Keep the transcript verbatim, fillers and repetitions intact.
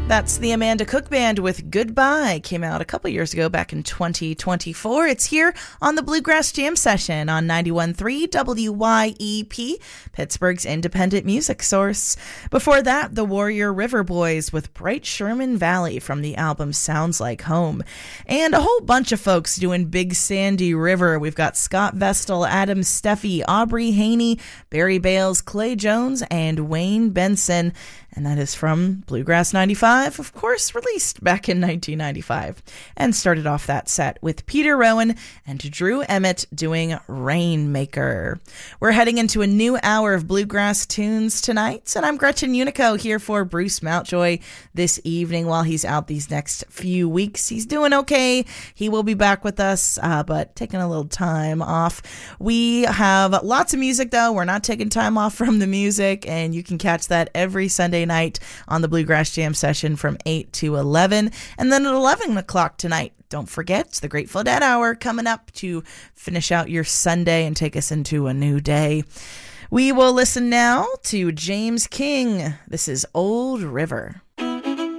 That's the Amanda Cook Band with Goodbye. Came out a couple years ago, back in twenty twenty-four. It's here on the Bluegrass Jam Session on ninety-one point three W Y E P, Pittsburgh's independent music source. Before that, the Warrior River Boys with Bright Sherman Valley from the album Sounds Like Home. And a whole bunch of folks doing Big Sandy River. We've got Scott Vestal, Adam Steffi, Aubrey Haney, Barry Bales, Clay Jones, and Wayne Benson. And that is from Bluegrass ninety-five, of course, released back in nineteen ninety-five. And started off that set with Peter Rowan and Drew Emmett doing Rainmaker. We're heading into a new hour of Bluegrass tunes tonight, and I'm Gretchen Unico here for Bruce Mountjoy this evening while he's out these next few weeks. He's doing okay. He will be back with us, uh, but taking a little time off. We have lots of music, though. We're not taking time off from the music, and you can catch that every Sunday night on the Bluegrass Jam Session from eight to eleven. And then at eleven o'clock tonight, don't forget the Grateful Dead Hour coming up to finish out your Sunday and take us into a new day. We will listen now to James King. This is Old River.